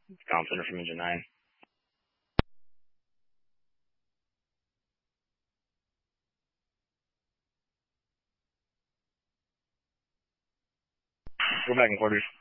Comm Center from Engine 9. Go back in quarters.